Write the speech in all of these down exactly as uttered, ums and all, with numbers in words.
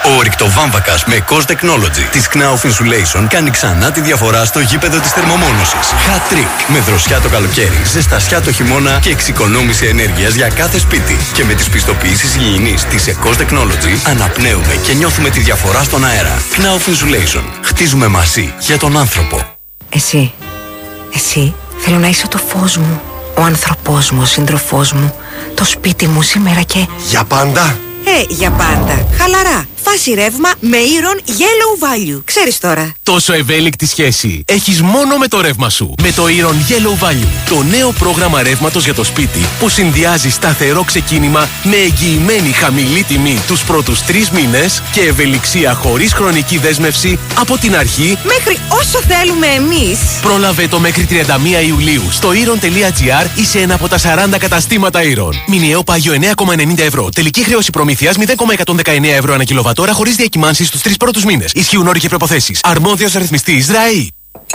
Ο ορυκτοβάμβακας με Cost Technology της Knauf Insulation κάνει ξανά τη διαφορά στο γήπεδο της θερμομόνωσης. Hat trick. Με δροσιά το καλοκαίρι, ζεστασιά το χειμώνα και εξοικονόμηση ενέργειας για κάθε σπίτι. Και με τις πιστοποιήσεις υγιεινής της Cost Technology αναπνέουμε και νιώθουμε τη διαφορά στον αέρα. Knauf Insulation. Χτίζουμε μαζί για τον άνθρωπο. Εσύ. Εσύ θέλω να είσαι το φως μου. Ο άνθρωπός μου, ο σύντροφός μου. Το σπίτι μου σήμερα και... Για πάντα. Ε, για πάντα. Χαλαρά. Φάση ρεύμα με Iron Yellow Value. Ξέρεις τώρα. Τόσο ευέλικτη σχέση έχεις μόνο με το ρεύμα σου. Με το Iron Yellow Value. Το νέο πρόγραμμα ρεύματος για το σπίτι που συνδυάζει σταθερό ξεκίνημα με εγγυημένη χαμηλή τιμή τους πρώτους τρεις μήνες και ευελιξία χωρίς χρονική δέσμευση από την αρχή μέχρι όσο θέλουμε εμείς. Πρόλαβε το μέχρι τριάντα μία Ιουλίου στο iron.gr ή σε ένα από τα σαράντα καταστήματα Iron. Μηνιαίο πάγιο εννέα κόμμα ενενήντα ευρώ. Τελική χρέωση προμήθειας μηδέν κόμμα εκατόν δεκαεννέα ευρώ ανά κιλοβατόρα χωρίς διακυμάνσεις στους τρεις πρώτους μήνες. Ισχύουν όροι και προϋποθέσεις. Αρμόδιος ρυθμιστής ΡΑΗ.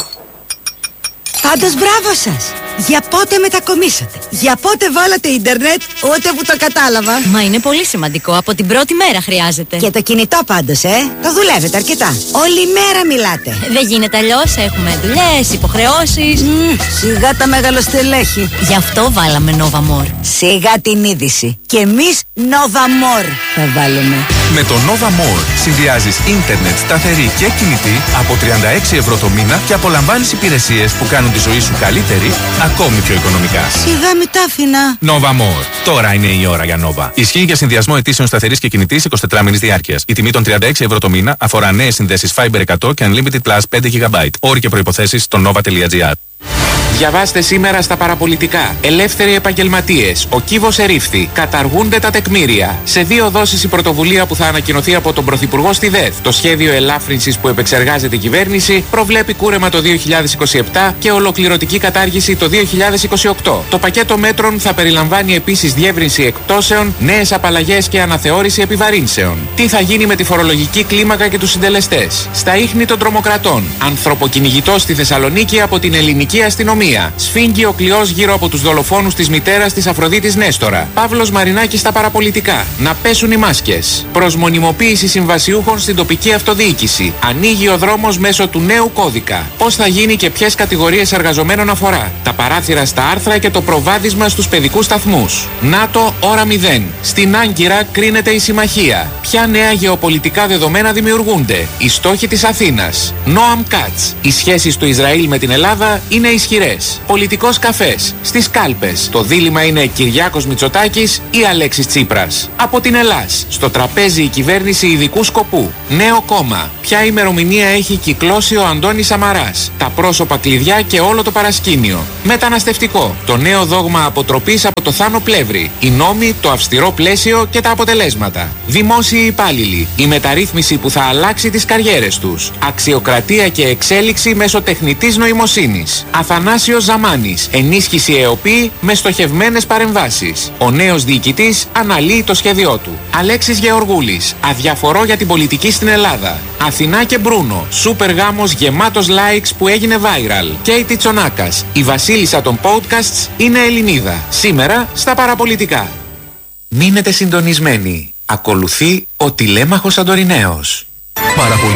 Πάντως μπράβο σας. Για πότε μετακομίσατε? Για πότε βάλατε ίντερνετ? Ούτε που το κατάλαβα. Μα είναι πολύ σημαντικό. Από την πρώτη μέρα χρειάζεται. Και το κινητό πάντως, ε. Το δουλεύετε αρκετά. Όλη μέρα μιλάτε. Δεν γίνεται αλλιώς. Έχουμε δουλειές, υποχρεώσεις. Mm, σιγά τα μεγαλοστελέχη. Γι' αυτό βάλαμε Nova More. Σιγά την είδηση. Και εμείς Nova More θα βάλουμε. Με το Nova More συνδυάζεις ίντερνετ σταθερή και κινητή από τριάντα έξι ευρώ το μήνα και απολαμβάνεις υπηρεσίες που κάνουν τη ζωή σου καλύτερη, ακόμη πιο οικονομικά. Σιγά μη τα άφηνα. Nova More. Τώρα είναι η ώρα για Nova. Ισχύει για συνδυασμό αιτήσεων σταθερής και κινητής εικοσιτετράμινης διάρκειας. Η τιμή των τριάντα έξι ευρώ το μήνα αφορά νέες συνδέσεις Fiber εκατό και Unlimited Plus πέντε γιγαμπάιτ. Όροι και προϋποθέσεις στο nova.gr. Διαβάστε σήμερα στα παραπολιτικά. Ελεύθεροι επαγγελματίες. Ο κύβος ερήφθη. Καταργούνται τα τεκμήρια. Σε δύο δόσεις η πρωτοβουλία που θα ανακοινωθεί από τον Πρωθυπουργό στη ΔΕΘ. Το σχέδιο ελάφρυνσης που επεξεργάζεται η κυβέρνηση προβλέπει κούρεμα το δύο χιλιάδες είκοσι επτά και ολοκληρωτική κατάργηση το δύο χιλιάδες είκοσι οκτώ. Το πακέτο μέτρων θα περιλαμβάνει επίσης διεύρυνση εκπτώσεων, νέες απαλλαγές και αναθεώρηση επιβαρύνσεων. Τι θα γίνει με τη φορολογική κλίμακα και τους συντελεστές? Στα ίχνη των τρομοκρατών. Ανθρωποκυνηγητός στη Θεσσαλονίκη από την ελληνική αστυνομία. Σφίγγει ο κλειός γύρω από τους δολοφόνους της μητέρας της Αφροδίτης Νέστορα. Παύλος Μαρινάκης στα παραπολιτικά. Να πέσουν οι μάσκες. Προς μονιμοποίηση συμβασιούχων στην τοπική αυτοδιοίκηση. Ανοίγει ο δρόμος μέσω του νέου κώδικα. Πώς θα γίνει και ποιες κατηγορίες εργαζομένων αφορά? Τα παράθυρα στα άρθρα και το προβάδισμα στους παιδικούς σταθμούς. ΝΑΤΟ ώρα μηδέν. Στην Άγκυρα κρίνεται η συμμαχία. Ποια νέα γεωπολιτικά δεδομένα δημιουργούνται? Οι στόχοι της Αθήνας. Νόαμ Κάτς. Οι σχέσεις του Ισραήλ με την Ελλάδα είναι ισχυρές. Πολιτικός καφές. Στις κάλπες. Το δίλημμα είναι Κυριάκος Μητσοτάκης ή Αλέξης Τσίπρας. Από την Ελλάς. Στο τραπέζι η κυβέρνηση ειδικού σκοπού. Νέο κόμμα. Ποια ημερομηνία έχει κυκλώσει ο Αντώνης Σαμαράς? Τα πρόσωπα κλειδιά και όλο το παρασκήνιο. Μεταναστευτικό. Το νέο δόγμα αποτροπής από το Θάνο Πλεύρη. Οι νόμοι, το αυστηρό πλαίσιο και τα αποτελέσματα. Δημόσιοι υπάλληλοι. Η μεταρρύθμιση που θα αλλάξει τις καριέρες τους. Αξιοκρατία και εξέλιξη μέσω τεχνητής νοημοσύνης. Αθανάσιος Ζαμάνης. Ενίσχυση ΕΟΠΗ με στοχευμένες παρεμβάσεις. Ο νέος διοικητής αναλύει το σχέδιό του. Αλέξης Γεωργούλης. Αδιαφορώ για την πολιτική στην Ελλάδα. Αθηνά και Μπρούνο. Σούπερ γάμος γεμάτος likes που έγινε viral. Κέιτι Τσονάκας. Η βασίλισσα των podcasts είναι Ελληνίδα. Σήμερα στα παραπολιτικά. Μείνετε συντονισμένοι. Ακολουθεί ο τηλέμαχος Σαντοριναίος.